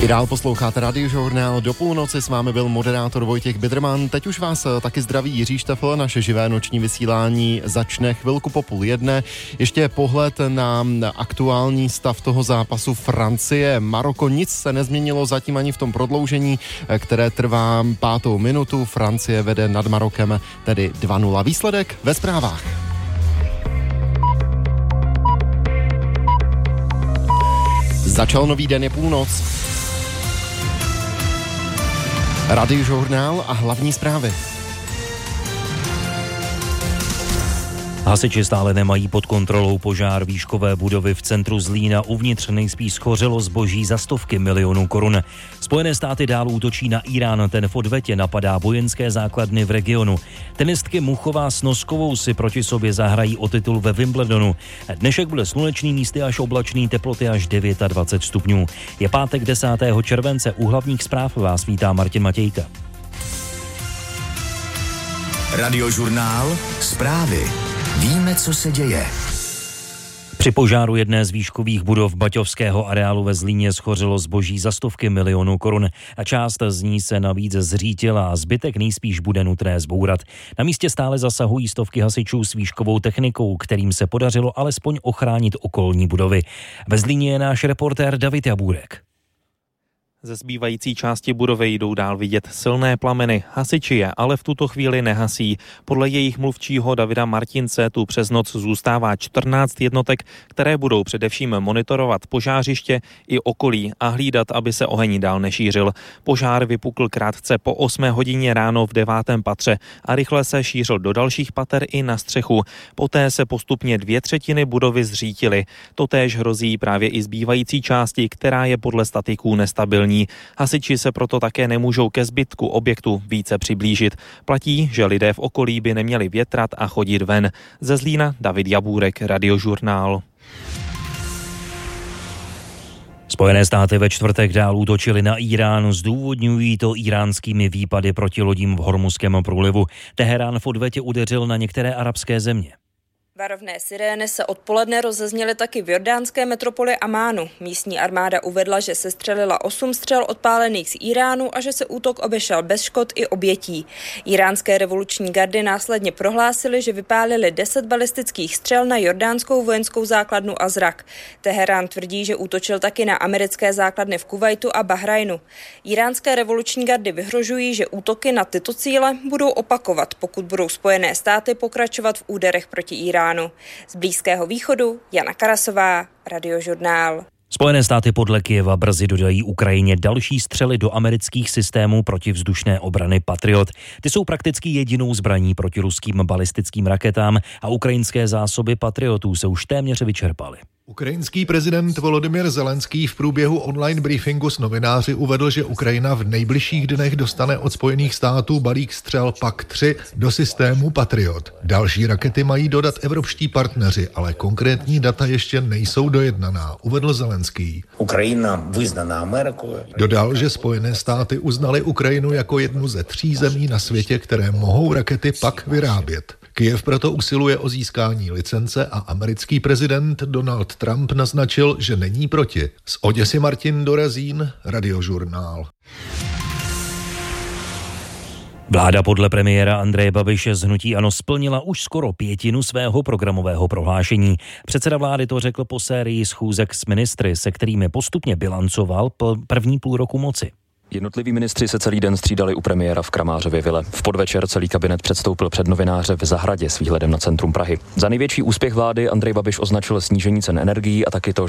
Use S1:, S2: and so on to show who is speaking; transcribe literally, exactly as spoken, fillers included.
S1: I dál posloucháte Radiožurnál. Do půlnoci s vámi byl moderátor Vojtěch Bidrman. Teď už vás taky zdraví Jiří Štefl. Naše živé noční vysílání začne chvilku po půl jedné. Ještě pohled na aktuální stav toho zápasu Francie Maroko. Nic se nezměnilo zatím ani v tom prodloužení, které trvá pátou minutu. Francie vede nad Marokem tedy dva nula. Výsledek ve zprávách. Začal nový den, je půlnoc. Radiožurnál a hlavní zprávy.
S2: Hasiči stále nemají pod kontrolou požár výškové budovy v centru Zlína. Uvnitř nejspíš schořelo zboží za stovky milionů korun. Spojené státy dál útočí na Irán, ten v odvetě napadá vojenské základny v regionu. Tenistky Muchová s Noskovou si proti sobě zahrají o titul ve Wimbledonu. Dnešek bude slunečný, místy až oblačný, teploty až dvacet devět stupňů. Je pátek desátého července, u hlavních zpráv vás vítá Martin Matějka.
S3: Radiožurnál, zprávy. Víme, co se děje.
S2: Při požáru jedné z výškových budov baťovského areálu ve Zlíně schořelo zboží za stovky milionů korun a část z ní se navíc zřítila a zbytek nejspíš bude nutné zbourat. Na místě stále zasahují stovky hasičů s výškovou technikou, kterým se podařilo alespoň ochránit okolní budovy. Ve Zlíně je náš reportér David Jabůrek.
S4: Ze zbývající části budovy jdou dál vidět silné plameny. Hasiči je ale v tuto chvíli nehasí. Podle jejich mluvčího Davida Martince tu přes noc zůstává čtrnáct jednotek, které budou především monitorovat požářiště i okolí a hlídat, aby se oheň dál nešířil. Požár vypukl krátce po osmé hodině ráno v devátém patře a rychle se šířil do dalších pater i na střechu. Poté se postupně dvě třetiny budovy zřítily. Totéž hrozí právě i zbývající části, která je podle statiků nestabilní. Hasiči se proto také nemůžou ke zbytku objektu více přiblížit. Platí, že lidé v okolí by neměli větrat a chodit ven. Ze Zlína David Jabůrek, Radiožurnál.
S2: Spojené státy ve čtvrtek dál útočily na Irán, zdůvodňují to iránskými výpady proti lodím v Hormuzském průlivu. Teherán v odvetě udeřil na některé arabské země.
S5: Varovné sirény se odpoledne rozezněly taky v jordánské metropoli Amánu. Místní armáda uvedla, že se střelila osm střel odpálených z Iránu a že se útok obešel bez škod i obětí. Iránské revoluční gardy následně prohlásily, že vypálili deset balistických střel na jordánskou vojenskou základnu Azrak. Teherán tvrdí, že útočil taky na americké základny v Kuvajtu a Bahrajnu. Iránské revoluční gardy vyhrožují, že útoky na tyto cíle budou opakovat, pokud budou Spojené státy pokračovat v úderech proti Iránu. Z Blízkého východu Jana Karasová, Radiožurnál.
S2: Spojené státy podle Kyjeva brzy dodají Ukrajině další střely do amerických systémů protivzdušné obrany Patriot. Ty jsou prakticky jedinou zbraní proti ruským balistickým raketám a ukrajinské zásoby Patriotů se už téměř vyčerpaly.
S6: Ukrajinský prezident Volodymyr Zelenský v průběhu online briefingu s novináři uvedl, že Ukrajina v nejbližších dnech dostane od Spojených států balík střel P A C tři do systému Patriot. Další rakety mají dodat evropští partneři, ale konkrétní data ještě nejsou dojednaná, uvedl Zelenský.
S7: Ukrajina vyznaná Amerikou.
S6: Dodal, že Spojené státy uznaly Ukrajinu jako jednu ze tří zemí na světě, které mohou rakety P A C vyrábět. Kyjev proto usiluje o získání licence a americký prezident Donald Trump naznačil, že není proti. Z Oděsy Martin Dorazín, Radiožurnál.
S2: Vláda podle premiéra Andreje Babiše z hnutí ANO splnila už skoro pětinu svého programového prohlášení. Předseda vlády to řekl po sérii schůzek s ministry, se kterými postupně bilancoval první půl roku moci.
S8: Jednotliví ministři se celý den střídali u premiéra v Kramářově vile. V podvečer celý kabinet předstoupil před novináře v zahradě s výhledem na centrum Prahy. Za největší úspěch vlády Andrej Babiš označil snížení cen energií a taky to,